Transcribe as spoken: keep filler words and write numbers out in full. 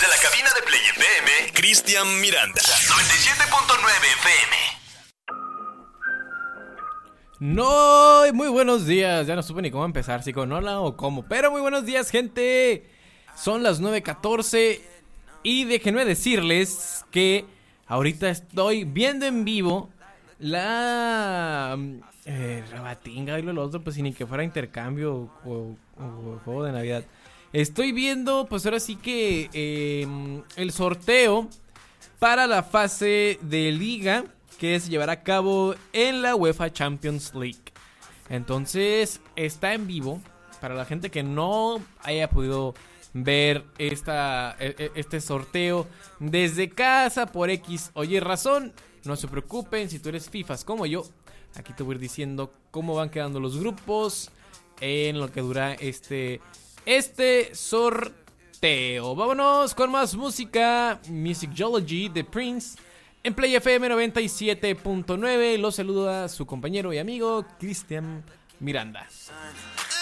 Desde la cabina de Play F M, Cristian Miranda. noventa y siete punto nueve F M. No, muy buenos días. Ya no supe ni cómo empezar, si con hola o cómo. Pero muy buenos días, gente. Son las nueve catorce. Y déjenme decirles que ahorita estoy viendo en vivo la eh, Rabatinga y lo otro, pues sin ni que fuera intercambio o, o, o juego de Navidad. Estoy viendo, pues ahora sí que eh, el sorteo para la fase de liga que se llevará a cabo en la UEFA Champions League. Entonces está en vivo. Para la gente que no haya podido ver esta, este sorteo desde casa por X o Y razón, no se preocupen. Si tú eres FIFAs como yo, aquí te voy a ir diciendo cómo van quedando los grupos en lo que dura este, este sorteo. Vámonos con más música. Musicology de Prince en Play F M noventa y siete punto nueve. Los saluda su compañero y amigo Cristian Miranda.